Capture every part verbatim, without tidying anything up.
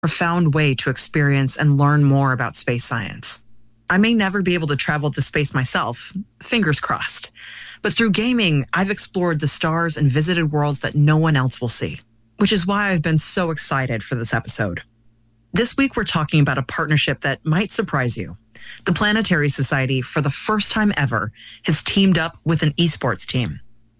profound way to experience and learn more about space science. I may never be able to travel to space myself, fingers crossed, but through gaming, I've explored the stars and visited worlds that no one else will see, which is why I've been so excited for this episode. This week, we're talking about a partnership that might surprise you. The Planetary Society, for the first time ever, has teamed up with an esports team.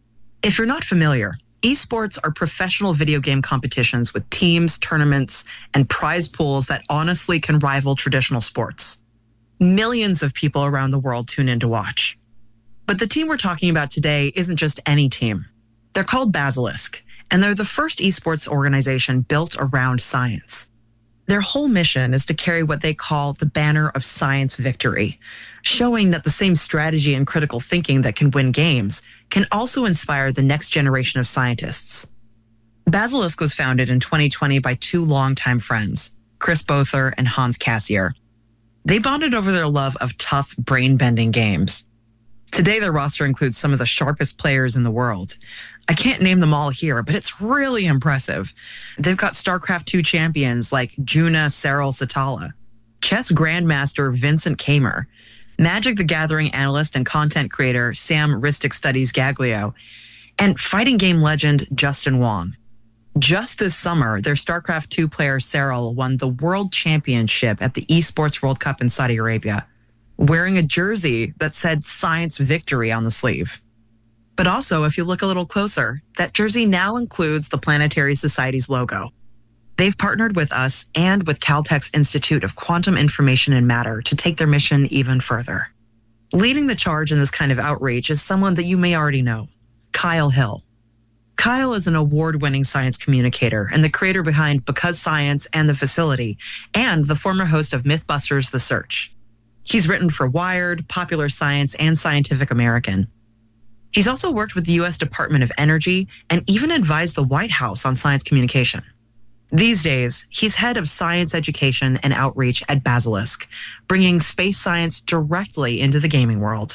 If you're not familiar, esports are professional video game competitions with teams, tournaments, and prize pools that honestly can rival traditional sports. Millions of people around the world tune in to watch. But the team we're talking about today isn't just any team. They're called Basilisk, and they're the first esports organization built around science. Their whole mission is to carry what they call the banner of science victory, showing that the same strategy and critical thinking that can win games can also inspire the next generation of scientists. Basilisk was founded in twenty twenty by two longtime friends, Chris Bother and Hans Cassier. They bonded over their love of tough, brain-bending games. Today, their roster includes some of the sharpest players in the world. I can't name them all here, but it's really impressive. They've got StarCraft two champions like Juna Serral Satala, chess grandmaster Vincent Kamer, Magic the Gathering analyst and content creator Sam Ristic Studies Gaglio, and fighting game legend Justin Wong. Just this summer, their StarCraft two player Serral won the World Championship at the Esports World Cup in Saudi Arabia, wearing a jersey that said Science Victory on the sleeve. But also, if you look a little closer, that jersey now includes the Planetary Society's logo. They've partnered with us and with Caltech's Institute of Quantum Information and Matter to take their mission even further. Leading the charge in this kind of outreach is someone that you may already know, Kyle Hill. Kyle is an award-winning science communicator and the creator behind Because Science and The Facility, and the former host of Mythbusters The Search. He's written for Wired, Popular Science, and Scientific American. He's also worked with the U S Department of Energy and even advised the White House on science communication. These days, he's head of science education and outreach at Basilisk, bringing space science directly into the gaming world.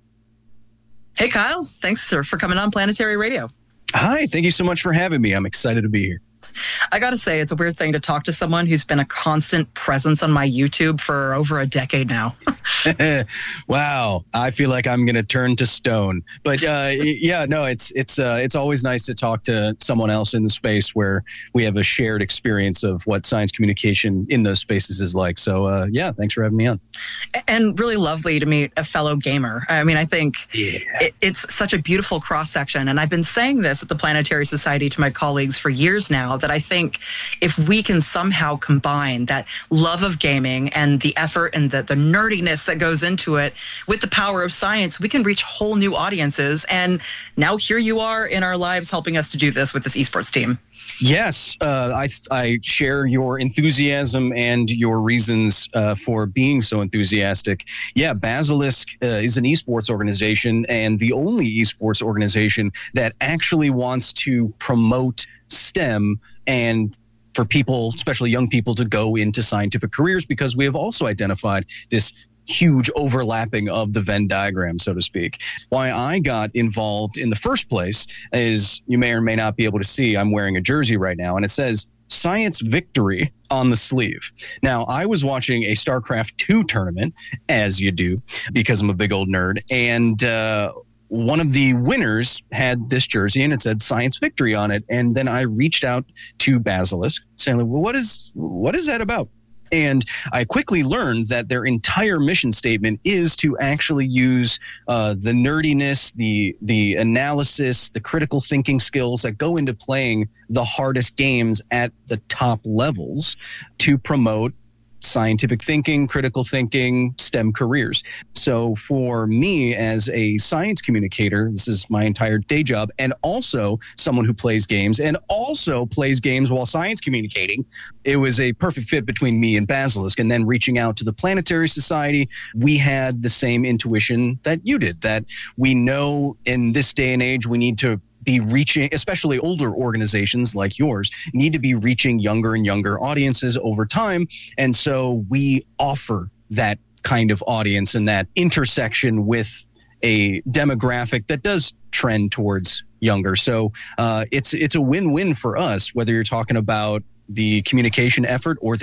Hey, Kyle. Thanks, sir, for coming on Planetary Radio. Hi, thank you so much for having me. I'm excited to be here. I gotta say, it's a weird thing to talk to someone who's been a constant presence on my YouTube for over a decade now. Wow, I feel like I'm going to turn to stone. But uh, yeah, no, it's it's uh, it's always nice to talk to someone else in the space where we have a shared experience of what science communication in those spaces is like. So uh, yeah, thanks for having me on. And really lovely to meet a fellow gamer. I mean, I think yeah. it, it's such a beautiful cross-section. And I've been saying this at the Planetary Society to my colleagues for years now, that I think if we can somehow combine that love of gaming and the effort and the, the nerdiness that goes into it with the power of science, we can reach whole new audiences. And now here you are in our lives helping us to do this with this esports team. Yes, uh, I I share your enthusiasm and your reasons uh, for being so enthusiastic. Yeah, Basilisk uh, is an esports organization, and the only esports organization that actually wants to promote STEM and for people, especially young people, to go into scientific careers, because we have also identified this huge overlapping of the Venn diagram, so to speak. Why I got involved in the first place is, you may or may not be able to see, I'm wearing a jersey right now, and it says Science Victory on the sleeve. Now, I was watching a StarCraft two tournament, as you do, because I'm a big old nerd, and uh, one of the winners had this jersey and it said Science Victory on it. And then I reached out to Basilisk saying, well, what is what is that about? And I quickly learned that their entire mission statement is to actually use uh, the nerdiness, the the analysis, the critical thinking skills that go into playing the hardest games at the top levels to promote scientific thinking, critical thinking, STEM careers. So for me as a science communicator, this is my entire day job, and also someone who plays games and also plays games while science communicating, it was a perfect fit between me and Basilisk. And then reaching out to the Planetary Society, we had the same intuition that you did, that we know in this day and age we need to be reaching, especially older organizations like yours, need to be reaching younger and younger audiences over time. And so we offer that kind of audience and that intersection with a demographic that does trend towards younger. So uh, it's it's a win-win for us, whether you're talking about the communication effort or the